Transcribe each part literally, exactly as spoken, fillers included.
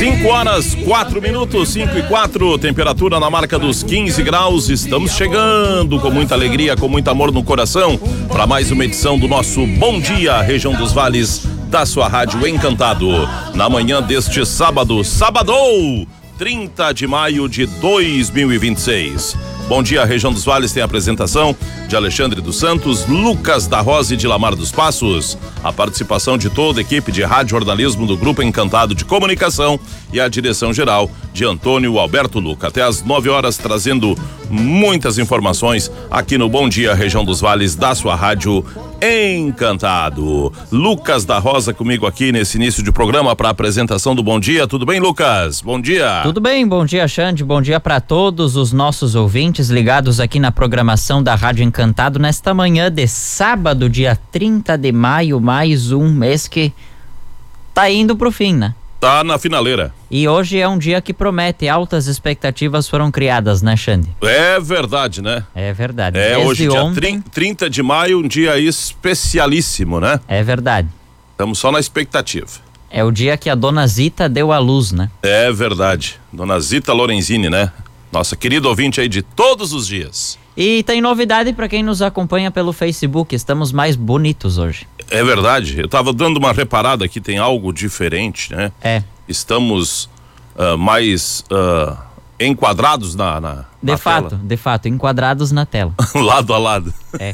cinco horas, quatro minutos, cinco e quatro, temperatura na marca dos quinze graus. Estamos chegando com muita alegria, com muito amor no coração, para mais uma edição do nosso Bom Dia, Região dos Vales, da sua Rádio Encantado. Na manhã deste sábado, sábado, trinta de maio de dois mil e vinte e seis. Bom Dia, Região dos Vales tem a apresentação de Alexandre dos Santos, Lucas da Rosa e de Lamar dos Passos. A participação de toda a equipe de rádio jornalismo do Grupo Encantado de Comunicação e a direção geral de Antônio Alberto Luca. Até às nove horas, trazendo muitas informações aqui no Bom Dia, Região dos Vales, da sua Rádio Encantado. Lucas da Rosa comigo aqui nesse início de programa para a apresentação do Bom Dia. Tudo bem, Lucas? Bom dia. Tudo bem, bom dia, Xande. Bom dia para todos os nossos ouvintes ligados aqui na programação da Rádio Encantado nesta manhã de sábado, dia trinta de maio, mais um mês que tá indo pro fim, né? Tá na finaleira. E hoje é um dia que promete, altas expectativas foram criadas, né, Xande? É verdade, né? É verdade. É, Desde hoje, dia ontem... trinta de maio, um dia especialíssimo, né? É verdade. Estamos só na expectativa. É o dia que a dona Zita deu à luz, né? É verdade. Dona Zita Lorenzini, né? Nossa querida ouvinte aí de todos os dias. E tem novidade para quem nos acompanha pelo Facebook, estamos mais bonitos hoje. É verdade, eu tava dando uma reparada aqui, tem algo diferente, né? É. Estamos uh, mais uh, enquadrados na, na De na fato, tela. de fato, enquadrados na tela. Lado a lado. É.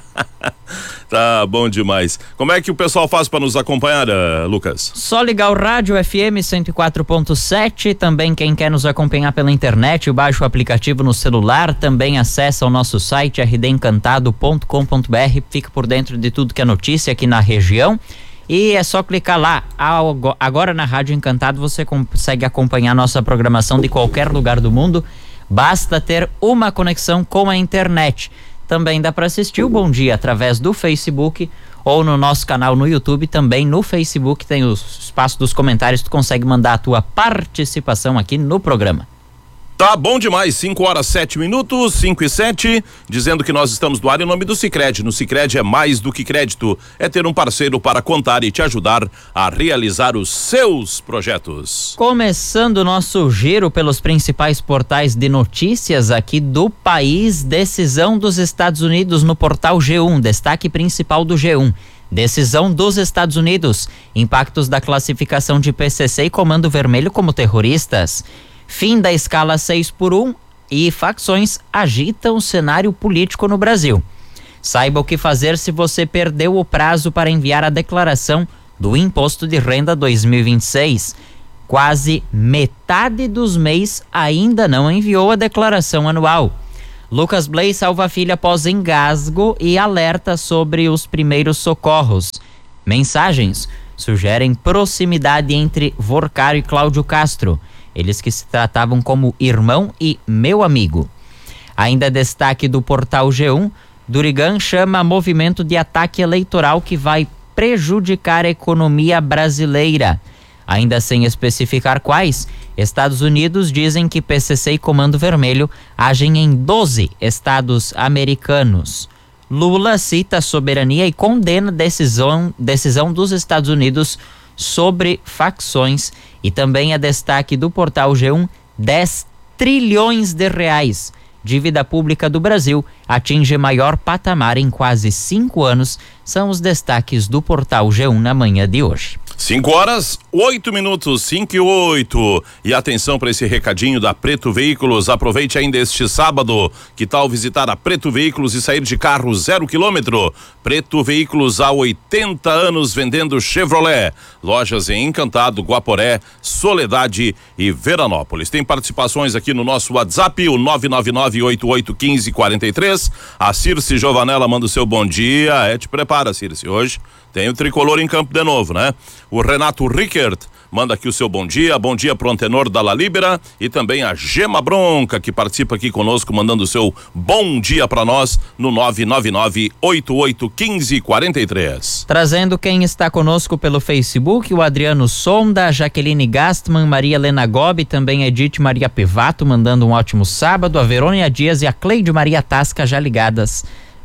Tá bom demais. Como é que o pessoal faz para nos acompanhar, uh, Lucas? Só ligar o rádio F M cento e quatro ponto sete, também quem quer nos acompanhar pela internet, baixa o aplicativo no celular, também acessa o nosso site r d encantado ponto com ponto b r, fica por dentro de tudo que é notícia aqui na região. E é só clicar lá. Agora na Rádio Encantado você consegue acompanhar nossa programação de qualquer lugar do mundo, basta ter uma conexão com a internet. Também dá para assistir o Bom Dia através do Facebook ou no nosso canal no YouTube. Também no Facebook tem o espaço dos comentários, tu consegue mandar a tua participação aqui no programa. Tá bom demais, cinco horas, sete minutos, cinco e sete, dizendo que nós estamos no ar em nome do Sicredi. No Sicredi é mais do que crédito, é ter um parceiro para contar e te ajudar a realizar os seus projetos. Começando o nosso giro pelos principais portais de notícias aqui do país, decisão dos Estados Unidos no portal G um, destaque principal do G um. Decisão dos Estados Unidos, impactos da classificação de P C C e Comando Vermelho como terroristas. Fim da escala seis por um e facções agitam o cenário político no Brasil. Saiba o que fazer se você perdeu o prazo para enviar a declaração do Imposto de Renda dois mil e vinte e seis. Quase metade dos M E Is ainda não enviou a declaração anual. Lucas Blay salva a filha após engasgo e alerta sobre os primeiros socorros. Mensagens sugerem proximidade entre Vorcaro e Cláudio Castro. Eles que se tratavam como irmão e meu amigo. Ainda destaque do portal G um, Durigan chama movimento de ataque eleitoral que vai prejudicar a economia brasileira. Ainda sem especificar quais, Estados Unidos dizem que P C C e Comando Vermelho agem em doze estados americanos. Lula cita a soberania e condena a decisão, decisão dos Estados Unidos sobre facções. E também é destaque do portal G um, dez trilhões de reais. Dívida pública do Brasil atinge maior patamar em quase cinco anos. São os destaques do portal G um na manhã de hoje. cinco horas, oito minutos, cinco e oito. E atenção para esse recadinho da Preto Veículos. Aproveite ainda este sábado. Que tal visitar a Preto Veículos e sair de carro zero quilômetro? Preto Veículos há oitenta anos vendendo Chevrolet. Lojas em Encantado, Guaporé, Soledade e Veranópolis. Tem participações aqui no nosso WhatsApp, o nove nove nove, oito oito um cinco, quatro três. A Circe Giovanella manda o seu bom dia. É, te prepara, Circe. Hoje tem o tricolor em campo de novo, né? O Renato Rickert manda aqui o seu bom dia, bom dia pro Antenor da La Libera e também a Gema Bronca, que participa aqui conosco, mandando o seu bom dia para nós no nove nove nove, oito oito um cinco, quatro três. Trazendo quem está conosco pelo Facebook, o Adriano Sonda, a Jaqueline Gastman, Maria Helena Gobi, também a Edith Maria Pivato, mandando um ótimo sábado, a Verônia Dias e a Cleide Maria Tasca já ligadas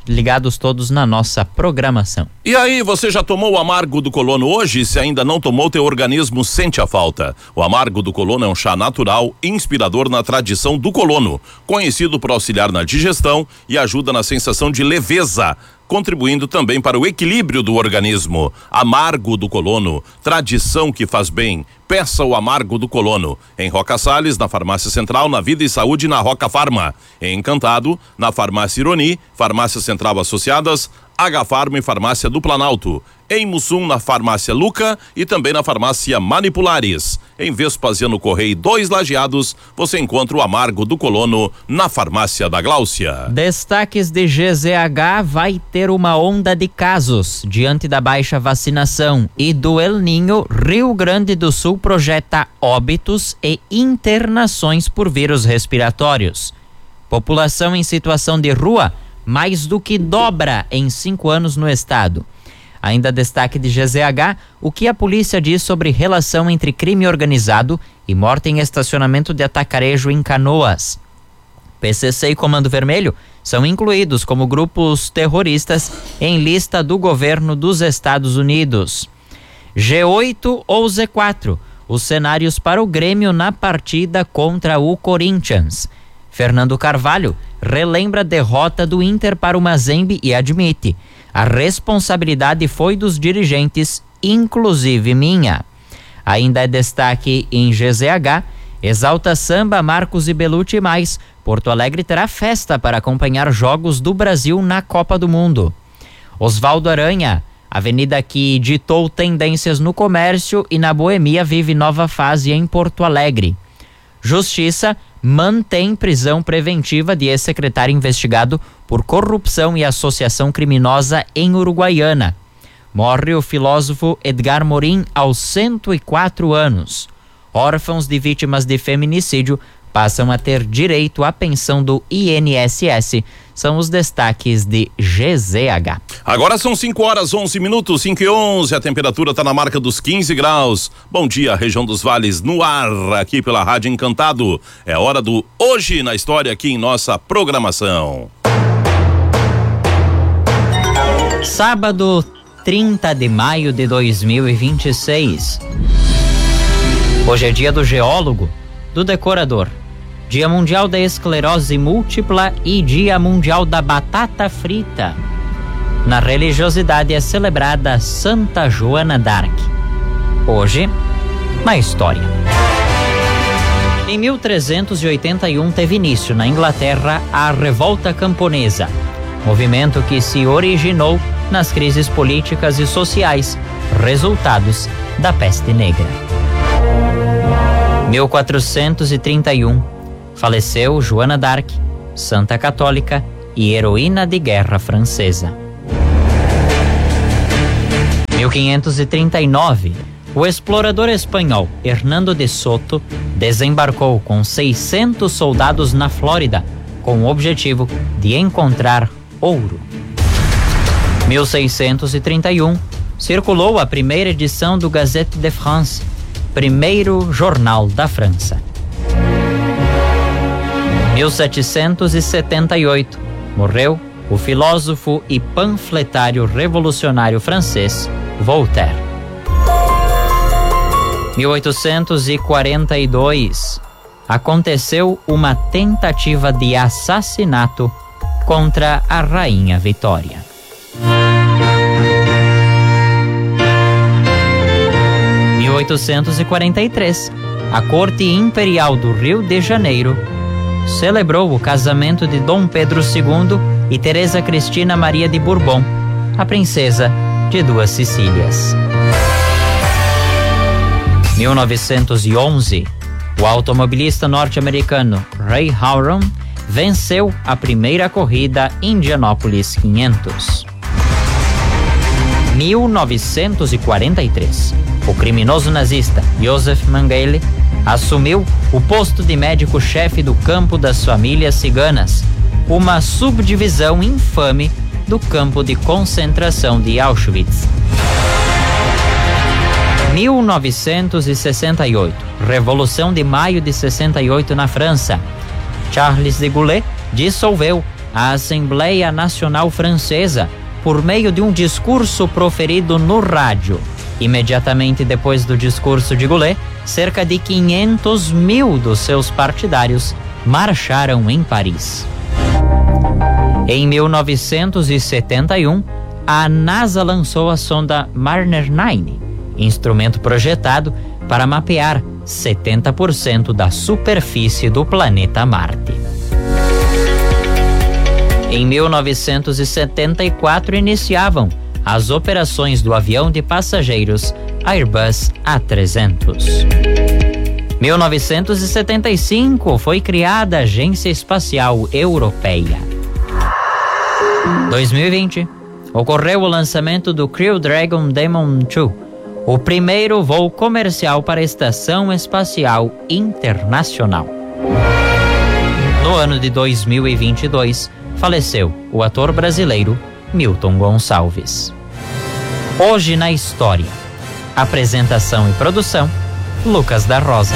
ligados todos na nossa programação. E aí, você já tomou o amargo do colono hoje? Se ainda não tomou, teu organismo sente a falta. O amargo do colono é um chá natural, inspirador na tradição do colono, conhecido por auxiliar na digestão e ajuda na sensação de leveza, contribuindo também para o equilíbrio do organismo. Amargo do colono, tradição que faz bem. Peça o amargo do colono em Roca Salles, na Farmácia Central, na Vida e Saúde, na Roca Farma. Em Encantado, na Farmácia Ironi, Farmácia Central Associadas, H Farma e Farmácia do Planalto. Em Mussum, na Farmácia Luca e também na Farmácia Manipulares. Em Vespasiano Correia dois Lajeados, você encontra o amargo do colono na Farmácia da Gláucia. Destaques de G Z H: vai ter uma onda de casos diante da baixa vacinação, e do El Ninho, Rio Grande do Sul projeta óbitos e internações por vírus respiratórios. População em situação de rua mais do que dobra em cinco anos no estado. Ainda destaque de G Z H: o que a polícia diz sobre relação entre crime organizado e morte em estacionamento de atacarejo em Canoas. P C C e Comando Vermelho são incluídos como grupos terroristas em lista do governo dos Estados Unidos. G oito ou Z quatro, os cenários para o Grêmio na partida contra o Corinthians. Fernando Carvalho relembra a derrota do Inter para o Mazembe e admite: a responsabilidade foi dos dirigentes, inclusive minha. Ainda é destaque em G Z H: Exalta Samba, Marcos e Belucci mais. Porto Alegre terá festa para acompanhar jogos do Brasil na Copa do Mundo. Osvaldo Aranha: avenida que ditou tendências no comércio e na boemia vive nova fase em Porto Alegre. Justiça mantém prisão preventiva de ex-secretário investigado por corrupção e associação criminosa em Uruguaiana. Morre o filósofo Edgar Morin aos cento e quatro anos. Órfãos de vítimas de feminicídio passam a ter direito à pensão do I N S S. São os destaques de G Z H. Agora são cinco horas, onze minutos, cinco e onze. A temperatura está na marca dos quinze graus. Bom dia, região dos vales no ar, aqui pela Rádio Encantado. É hora do Hoje na História aqui em nossa programação. Sábado, trinta de maio de dois mil e vinte e seis. Hoje é dia do geólogo, do decorador, Dia Mundial da Esclerose Múltipla e Dia Mundial da Batata Frita. Na religiosidade é celebrada Santa Joana d'Arc. Hoje, na história. Em mil trezentos e oitenta e um teve início na Inglaterra a Revolta Camponesa, movimento que se originou nas crises políticas e sociais, resultados da peste negra. mil quatrocentos e trinta e um, faleceu Joana d'Arc, santa católica e heroína de guerra francesa. mil quinhentos e trinta e nove, o explorador espanhol Hernando de Soto desembarcou com seiscentos soldados na Flórida, com o objetivo de encontrar ouro. mil seiscentos e trinta e um, circulou a primeira edição do Gazette de France, primeiro jornal da França. mil setecentos e setenta e oito, morreu o filósofo e panfletário revolucionário francês Voltaire. mil oitocentos e quarenta e dois, aconteceu uma tentativa de assassinato contra a Rainha Vitória. mil oitocentos e quarenta e três, a Corte Imperial do Rio de Janeiro celebrou o casamento de Dom Pedro segundo e Teresa Cristina Maria de Bourbon, a princesa de duas Sicílias. mil novecentos e onze, o automobilista norte-americano Ray Howron venceu a primeira corrida Indianápolis quinhentos. mil novecentos e quarenta e três, o criminoso nazista Josef Mengele assumiu o posto de médico-chefe do campo das famílias ciganas, uma subdivisão infame do campo de concentração de Auschwitz. mil novecentos e sessenta e oito, Revolução de Maio de sessenta e oito na França. Charles de Gaulle dissolveu a Assembleia Nacional Francesa por meio de um discurso proferido no rádio. Imediatamente depois do discurso de Gaulle, cerca de quinhentos mil dos seus partidários marcharam em Paris. Em mil novecentos e setenta e um, a NASA lançou a sonda Mariner nove, instrumento projetado para mapear setenta por cento da superfície do planeta Marte. Em mil novecentos e setenta e quatro, iniciavam as operações do avião de passageiros Airbus A trezentos. mil novecentos e setenta e cinco, foi criada a Agência Espacial Europeia. dois mil e vinte, ocorreu o lançamento do Crew Dragon Demon dois, o primeiro voo comercial para a Estação Espacial Internacional. No ano de dois mil e vinte e dois, faleceu o ator brasileiro Milton Gonçalves. Hoje na História. Apresentação e produção, Lucas da Rosa.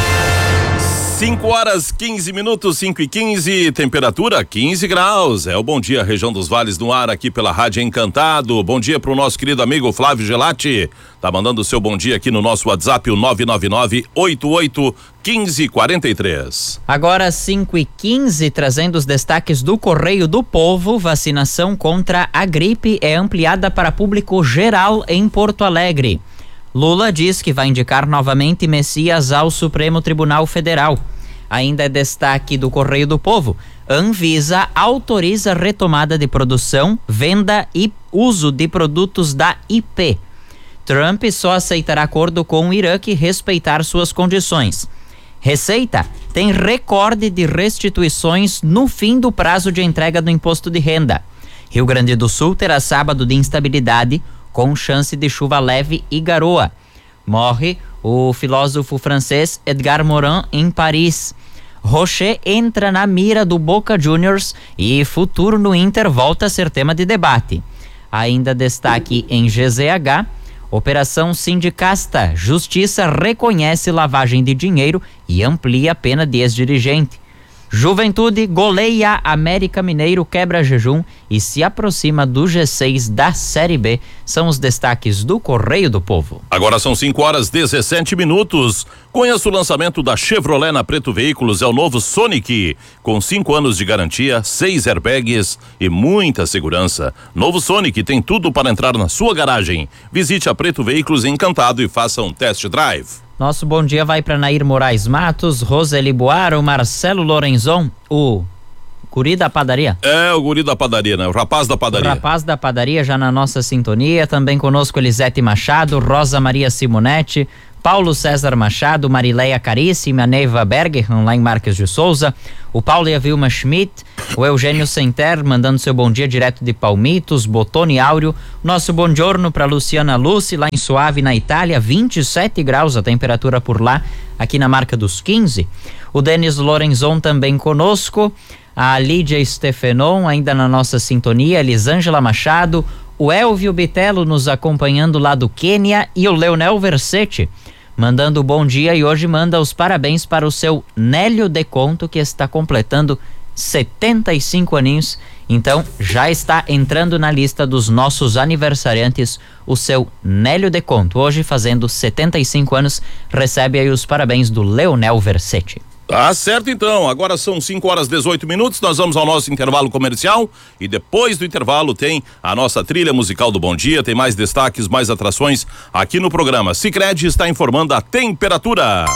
cinco horas quinze minutos, cinco e quinze, temperatura quinze graus. É o Bom Dia Região dos Vales no ar aqui pela Rádio Encantado. Bom dia pro nosso querido amigo Flávio Gelati. Tá mandando o seu bom dia aqui no nosso WhatsApp, o nove nove nove, oito oito, um cinco quatro três. Agora cinco e quinze, trazendo os destaques do Correio do Povo. Vacinação contra a gripe é ampliada para público geral em Porto Alegre. Lula diz que vai indicar novamente Messias ao Supremo Tribunal Federal. Ainda é destaque do Correio do Povo. Anvisa autoriza retomada de produção, venda e uso de produtos da I P. Trump só aceitará acordo com o Irã que respeitar suas condições. Receita tem recorde de restituições no fim do prazo de entrega do imposto de renda. Rio Grande do Sul terá sábado de instabilidade, com chance de chuva leve e garoa. Morre o filósofo francês Edgar Morin em Paris. Rocher entra na mira do Boca Juniors e futuro no Inter volta a ser tema de debate. Ainda destaque em G Z H, Operação Sindicasta. Justiça reconhece lavagem de dinheiro e amplia a pena de ex-dirigente. Juventude goleia América Mineiro, quebra jejum e se aproxima do G seis da Série B. São os destaques do Correio do Povo. Agora são cinco horas dezessete minutos. Conheça o lançamento da Chevrolet na Preto Veículos, é o novo Sonic, com cinco anos de garantia, seis airbags e muita segurança. Novo Sonic tem tudo para entrar na sua garagem. Visite a Preto Veículos em Encantado e faça um test drive. Nosso bom dia vai para Nair Moraes Matos, Roseli Boara, o Marcelo Lorenzon, o guri da padaria. É, o guri da padaria, né? O rapaz da padaria. O rapaz da padaria já na nossa sintonia. Também conosco Elisete Machado, Rosa Maria Simonetti, Paulo César Machado, Marileia Caríssima, a Neiva Bergerhan, lá em Marques de Souza, o Paulo e a Vilma Schmidt, o Eugênio Senter, mandando seu bom dia direto de Palmitos, Botone Áureo, nosso bom giorno para Luciana Luci, lá em Suave, na Itália, vinte e sete graus a temperatura por lá, aqui na marca dos quinze. O Denis Lorenzon também conosco, a Lídia Stefenon, ainda na nossa sintonia, Elisângela Machado, o Elvio Bitelo nos acompanhando lá do Quênia e o Leonel Versetti, mandando bom dia e hoje manda os parabéns para o seu Nélio Deconto, que está completando setenta e cinco aninhos. Então já está entrando na lista dos nossos aniversariantes o seu Nélio Deconto, hoje fazendo setenta e cinco anos, recebe aí os parabéns do Leonel Versetti. Tá certo então, agora são cinco horas e dezoito minutos, nós vamos ao nosso intervalo comercial e depois do intervalo tem a nossa trilha musical do Bom Dia, tem mais destaques, mais atrações aqui no programa. Sicredi está informando a temperatura.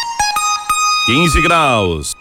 quinze graus.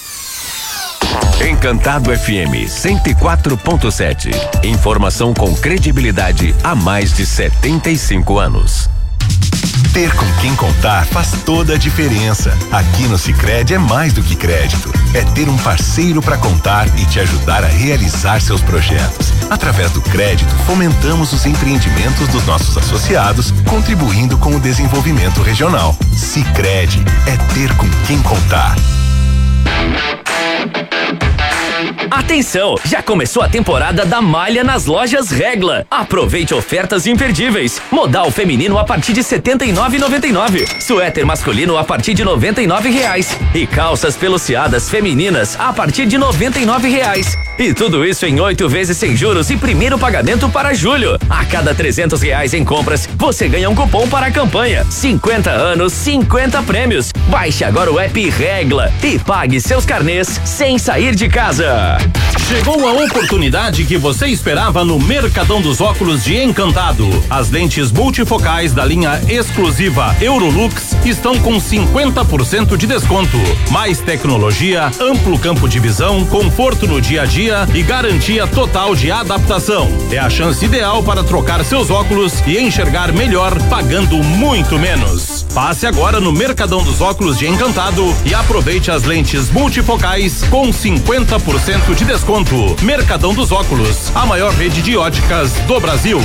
Encantado F M cento e quatro ponto sete. Informação com credibilidade há mais de setenta e cinco anos. Ter com quem contar faz toda a diferença. Aqui no Sicredi é mais do que crédito. É ter um parceiro para contar e te ajudar a realizar seus projetos. Através do crédito, fomentamos os empreendimentos dos nossos associados, contribuindo com o desenvolvimento regional. Sicredi é ter com quem contar. Atenção, já começou a temporada da malha nas lojas Regla. Aproveite ofertas imperdíveis. Modal feminino a partir de setenta e nove reais e noventa e nove centavos. Suéter masculino a partir de noventa e nove reais. E calças peluciadas femininas a partir de noventa e nove reais. E tudo isso em oito vezes sem juros e primeiro pagamento para julho. A cada trezentos reais em compras, você ganha um cupom para a campanha. cinquenta anos, cinquenta prêmios. Baixe agora o app Regla e pague seus carnês sem sair de casa. Chegou a oportunidade que você esperava no Mercadão dos Óculos de Encantado. As lentes multifocais da linha exclusiva Eurolux estão com cinquenta por cento de desconto. Mais tecnologia, amplo campo de visão, conforto no dia a dia e garantia total de adaptação. É a chance ideal para trocar seus óculos e enxergar melhor pagando muito menos. Passe agora no Mercadão dos Óculos de Encantado e aproveite as lentes multifocais com cinquenta por cento de desconto. Mercadão dos Óculos, a maior rede de óticas do Brasil.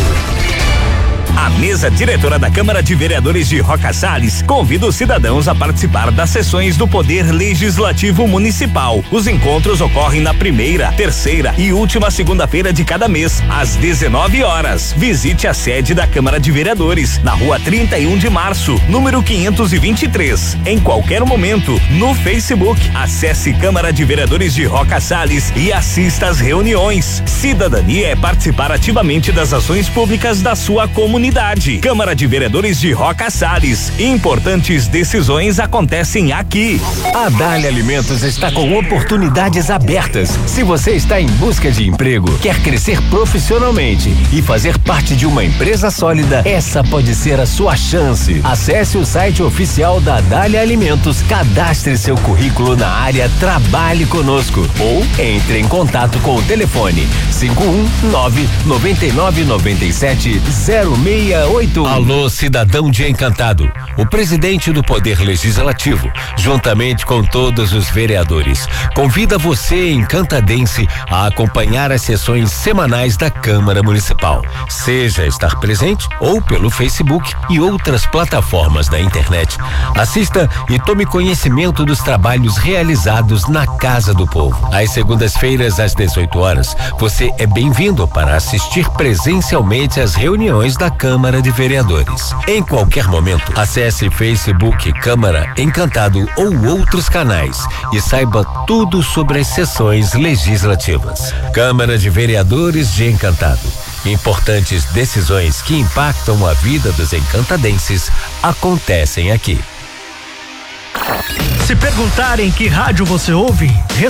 A mesa diretora da Câmara de Vereadores de Roca Salles convida os cidadãos a participar das sessões do Poder Legislativo Municipal. Os encontros ocorrem na primeira, terceira e última segunda-feira de cada mês, às dezenove horas. Visite a sede da Câmara de Vereadores, na rua trinta e um de março, número quinhentos e vinte e três. Em qualquer momento, no Facebook. Acesse Câmara de Vereadores de Roca Salles e assista às reuniões. Cidadania é participar ativamente das ações públicas da sua comunidade. Câmara de Vereadores de Roca Salles. Importantes decisões acontecem aqui. A Dália Alimentos está com oportunidades abertas. Se você está em busca de emprego, quer crescer profissionalmente e fazer parte de uma empresa sólida, essa pode ser a sua chance. Acesse o site oficial da Dália Alimentos, cadastre seu currículo na área Trabalhe Conosco ou entre em contato com o telefone cinco um nove nove nove nove sete zero seis oito. Alô, cidadão de Encantado. O presidente do Poder Legislativo, juntamente com todos os vereadores, convida você, encantadense, a acompanhar as sessões semanais da Câmara Municipal. Seja estar presente ou pelo Facebook e outras plataformas da internet. Assista e tome conhecimento dos trabalhos realizados na Casa do Povo. Às segundas-feiras, às dezoito horas, você é bem-vindo para assistir presencialmente às reuniões da Câmara de Vereadores. Em qualquer momento, acesse Facebook Câmara Encantado ou outros canais e saiba tudo sobre as sessões legislativas. Câmara de Vereadores de Encantado. Importantes decisões que impactam a vida dos encantadenses acontecem aqui. Se perguntarem que rádio você ouve, responda.